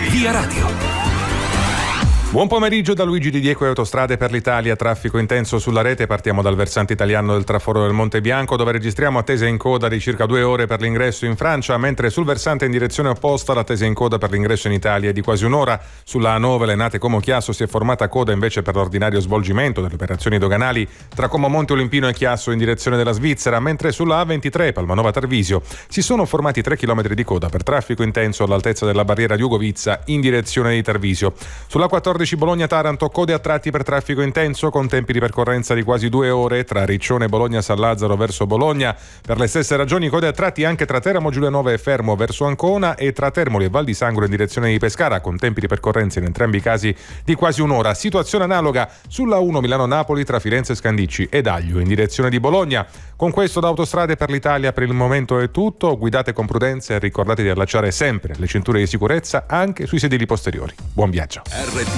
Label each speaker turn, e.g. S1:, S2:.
S1: Via Radio.
S2: Buon pomeriggio da Luigi Di Diego e Autostrade per l'Italia. Traffico intenso sulla rete. Partiamo dal versante italiano del traforo del Monte Bianco, dove registriamo attese in coda di circa 2 ore per l'ingresso in Francia, mentre sul versante in direzione opposta l'attesa in coda per l'ingresso in Italia è di quasi un'ora. Sulla A9 Lenate Como Chiasso si è formata coda invece per l'ordinario svolgimento delle operazioni doganali tra Como Monte Olimpino e Chiasso in direzione della Svizzera, mentre sulla A23 Palmanova Tarvisio si sono formati 3 km di coda per traffico intenso all'altezza della barriera di Ugovizza in direzione di Tarvisio. Sulla 14 Bologna-Taranto, code a tratti per traffico intenso con tempi di percorrenza di quasi 2 ore tra Riccione e Bologna-San Lazzaro verso Bologna. Per le stesse ragioni code a tratti anche tra Teramo Giulianova e Fermo verso Ancona e tra Termoli e Val di Sangro in direzione di Pescara, con tempi di percorrenza in entrambi i casi di quasi un'ora. Situazione analoga sulla 1 Milano-Napoli tra Firenze e Scandicci ed Aglio in direzione di Bologna. Con questo da Autostrade per l'Italia per il momento è tutto. Guidate con prudenza e ricordate di allacciare sempre le cinture di sicurezza anche sui sedili posteriori. Buon viaggio.